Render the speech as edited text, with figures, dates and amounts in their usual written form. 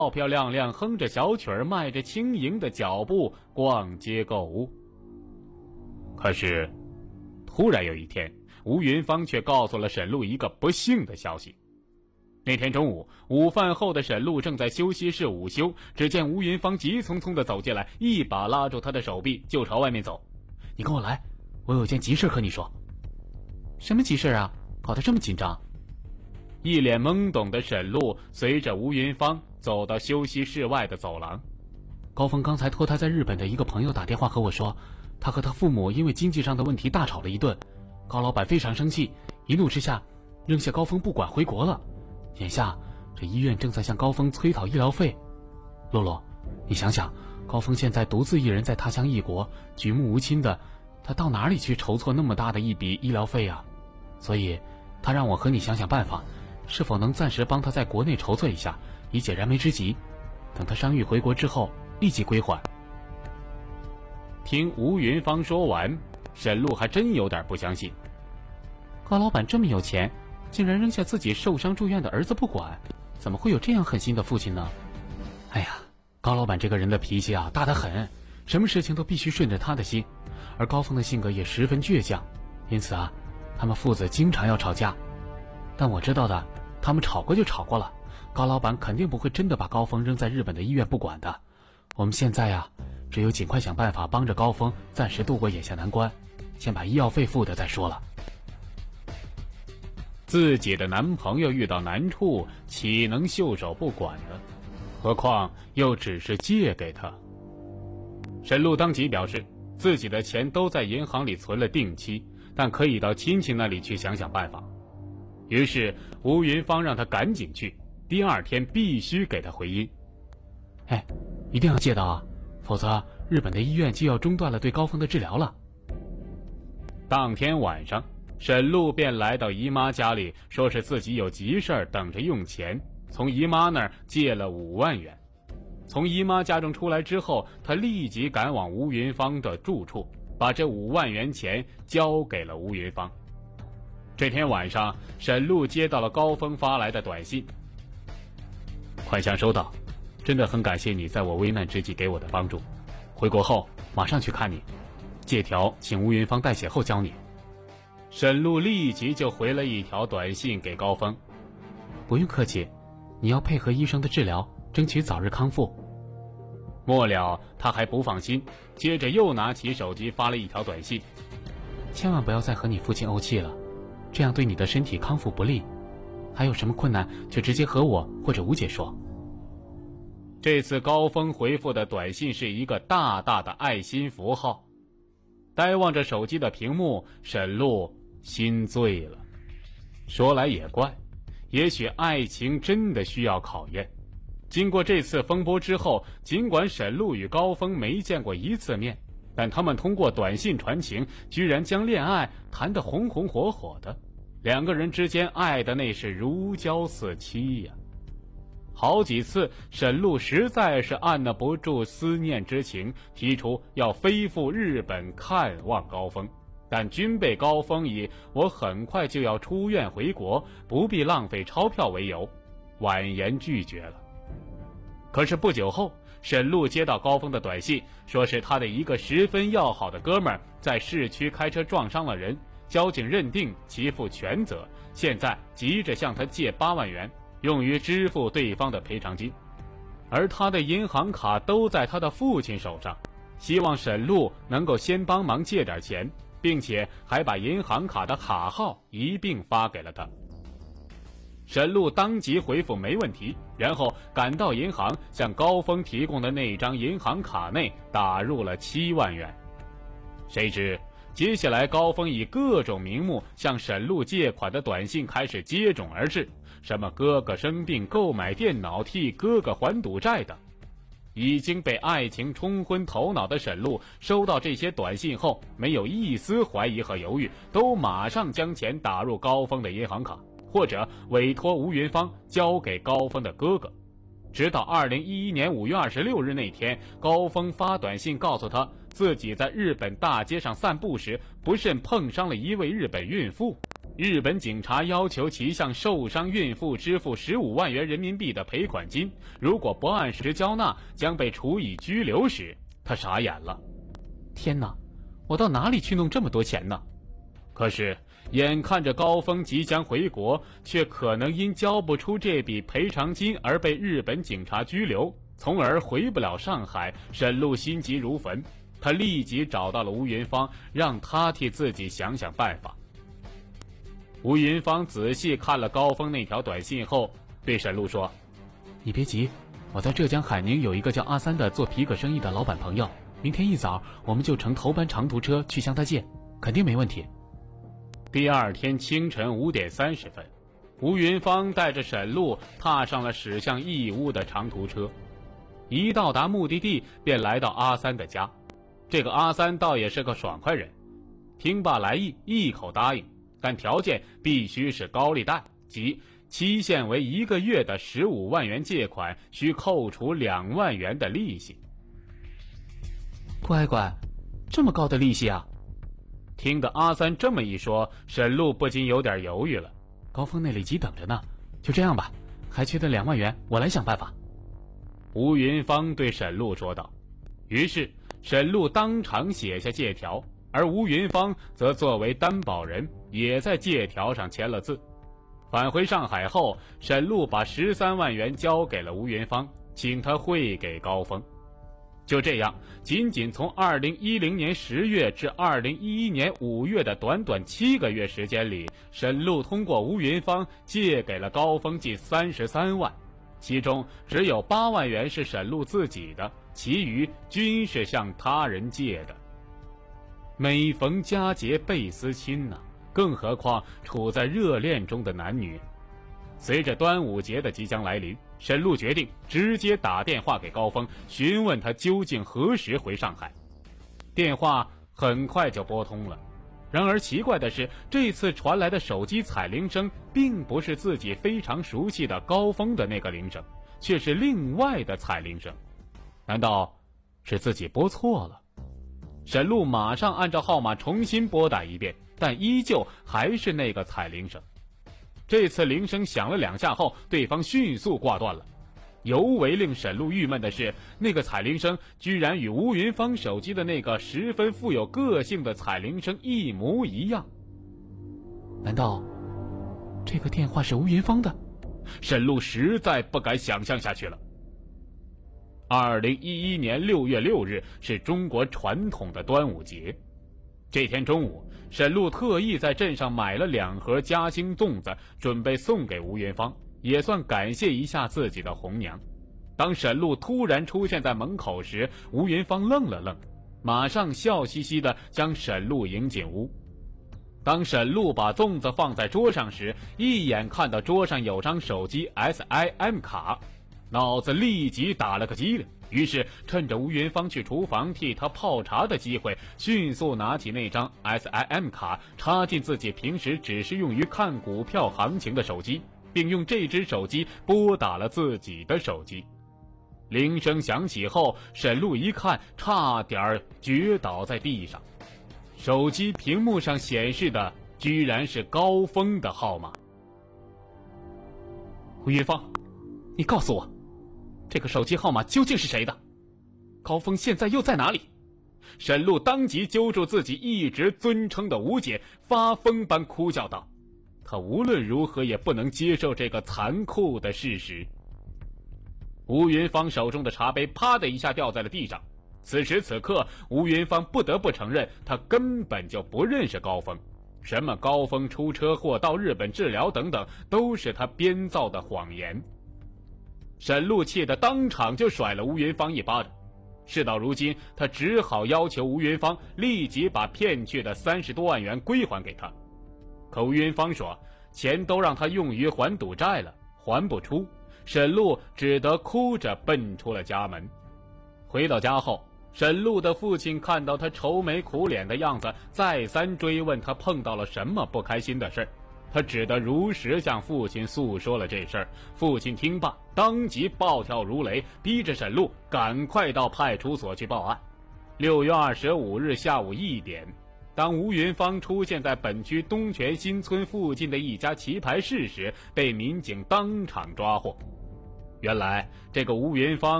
漂漂亮亮，哼着小曲儿，迈着轻盈的脚步逛街购物。可是突然有一天，吴云芳却告诉了沈路一个不幸的消息。那天中午，午饭后的沈路正在休息室午休，只见吴云芳急匆匆地走进来，一把拉住他的手臂就朝外面走。你跟我来，我有件急事和你说。什么急事啊？搞得这么紧张？一脸懵懂的沈路随着吴云芳走到休息室外的走廊。高峰刚才托他在日本的一个朋友打电话和我说，他和他父母因为经济上的问题大吵了一顿，高老板非常生气，一怒之下扔下高峰不管回国了。眼下这医院正在向高峰催讨医疗费。洛洛，你想想，高峰现在独自一人在他乡异国，举目无亲的，他到哪里去筹措那么大的一笔医疗费啊？所以他让我和你想想办法，是否能暂时帮他在国内筹措一下，以解燃眉之急，等他伤愈回国之后立即归还。听吴云芳说完，沈路还真有点不相信。高老板这么有钱，竟然扔下自己受伤住院的儿子不管，怎么会有这样狠心的父亲呢？哎呀，高老板这个人的脾气啊大得很，什么事情都必须顺着他的心，而高峰的性格也十分倔强，因此啊，他们父子经常要吵架。但我知道的，他们吵过就吵过了，高老板肯定不会真的把高峰扔在日本的医院不管的。我们现在呀，只有尽快想办法帮着高峰暂时度过眼下难关，先把医药费付的再说了。自己的男朋友遇到难处，岂能袖手不管呢？何况又只是借给他。沈路当即表示，自己的钱都在银行里存了定期，但可以到亲戚那里去想想办法。于是吴云芳让他赶紧去，第二天必须给他回音。哎，一定要借到啊，否则日本的医院就要中断了对高峰的治疗了。当天晚上，沈路便来到姨妈家里，说是自己有急事等着用钱，从姨妈那儿借了5万元。从姨妈家中出来之后，他立即赶往吴云芳的住处，把这5万元钱交给了吴云芳。这天晚上，沈路接到了高峰发来的短信：款项收到，真的很感谢你在我危难之际给我的帮助，回国后马上去看你，借条请吴云芳代写后交你。沈路立即就回了一条短信给高峰：不用客气，你要配合医生的治疗，争取早日康复。末了他还不放心，接着又拿起手机发了一条短信：千万不要再和你父亲怄气了，这样对你的身体康复不利，还有什么困难就直接和我或者吴姐说。这次高峰回复的短信是一个大大的爱心符号。呆望着手机的屏幕，沈路心醉了。说来也怪，也许爱情真的需要考验。经过这次风波之后，尽管沈路与高峰没见过一次面，但他们通过短信传情，居然将恋爱谈得红红火火的，两个人之间爱的那是如胶似漆呀。好几次沈路实在是按捺不住思念之情，提出要飞赴日本看望高峰，但均被高峰以我很快就要出院回国，不必浪费钞票为由婉言拒绝了。可是不久后，沈路接到高峰的短信，说是他的一个十分要好的哥们儿在市区开车撞伤了人，交警认定其负全责，现在急着向他借8万元，用于支付对方的赔偿金，而他的银行卡都在他的父亲手上，希望沈路能够先帮忙借点钱，并且还把银行卡的卡号一并发给了他。沈路当即回复没问题，然后赶到银行，向高峰提供的那张银行卡内打入了7万元。谁知接下来高峰以各种名目向沈路借款的短信开始接踵而至，什么哥哥生病购买电脑替哥哥还赌债等。已经被爱情冲昏头脑的沈路收到这些短信后，没有一丝怀疑和犹豫，都马上将钱打入高峰的银行卡，或者委托吴云芳交给高峰的哥哥。直到2011年5月26日那天，高峰发短信告诉他，自己在日本大街上散步时不慎碰伤了一位日本孕妇， 日本警察要求其向受伤孕妇支付15万元人民币的赔款金，如果不按时交纳，将被处以拘留时，他傻眼了。天哪，我到哪里去弄这么多钱呢？可是眼看着高峰即将回国，却可能因交不出这笔赔偿金而被日本警察拘留，从而回不了上海。沈路心急如焚，他立即找到了吴云芳，让他替自己想想办法。吴云芳仔细看了高峰那条短信后，对沈路说：你别急，我在浙江海宁有一个叫阿三的做皮革生意的老板朋友，明天一早我们就乘头班长途车去向他借，肯定没问题。第二天清晨5点30分，吴云芳带着沈路踏上了驶向义乌的长途车。一到达目的地，便来到阿三的家。这个阿三倒也是个爽快人，听罢来意，一口答应，但条件必须是高利贷，即期限为1个月的15万元借款，需扣除2万元的利息。乖乖，这么高的利息啊！听得阿三这么一说，沈路不禁有点犹豫了。高峰那里急等着呢，就这样吧，还缺的2万元，我来想办法。吴云芳对沈路说道。于是沈路当场写下借条，而吴云芳则作为担保人，也在借条上签了字。返回上海后，沈路把13万元交给了吴云芳，请他汇给高峰。就这样，仅仅从2010年10月至2011年5月的短短7个月时间里，沈路通过吴云芳借给了高峰近33万，其中只有8万元是沈路自己的，其余均是向他人借的。每逢佳节倍思亲呐，更何况处在热恋中的男女。随着端午节的即将来临，沈路决定直接打电话给高峰，询问他究竟何时回上海。电话很快就拨通了，然而奇怪的是，这次传来的手机彩铃声并不是自己非常熟悉的高峰的那个铃声，却是另外的彩铃声。难道是自己拨错了？沈路马上按照号码重新拨打一遍，但依旧还是那个彩铃声。这次铃声响了2下后，对方迅速挂断了。尤为令沈路郁闷的是，那个彩铃声居然与吴云芳手机的那个十分富有个性的彩铃声一模一样。难道这个电话是吴云芳的？沈路实在不敢想象下去了。2011年6月6日是中国传统的端午节。这天中午，沈路特意在镇上买了2盒嘉兴粽子，准备送给吴云芳，也算感谢一下自己的红娘。当沈路突然出现在门口时，吴云芳愣了愣，马上笑嘻嘻地将沈路迎进屋。当沈路把粽子放在桌上时，一眼看到桌上有张手机 SIM 卡，脑子立即打了个激灵，于是趁着吴云芳去厨房替他泡茶的机会，迅速拿起那张 SIM 卡，插进自己平时只是用于看股票行情的手机，并用这只手机拨打了自己的手机。铃声响起后，沈路一看，差点撅倒在地上。手机屏幕上显示的居然是高峰的号码。吴云芳，你告诉我，这个手机号码究竟是谁的？高峰现在又在哪里？沈路当即揪住自己一直尊称的吴姐，发疯般哭叫道。他无论如何也不能接受这个残酷的事实。吴云芳手中的茶杯啪的一下掉在了地上。此时此刻，吴云芳不得不承认，他根本就不认识高峰。什么高峰出车祸到日本治疗等等，都是他编造的谎言。沈路气得当场就甩了吴云芳一巴掌。事到如今，他只好要求吴云芳立即把骗去的30多万元归还给他。可吴云芳说，钱都让他用于还赌债了，还不出。沈路只得哭着奔出了家门。回到家后，沈路的父亲看到他愁眉苦脸的样子，再三追问他碰到了什么不开心的事儿。他只得如实向父亲诉说了这事儿。父亲听罢，当即暴跳如雷，逼着沈路赶快到派出所去报案。6月25日下午1点， 当吴云芳出现在本区东泉新村附近的一家棋牌室时，被民警当场抓获。原来这个吴云芳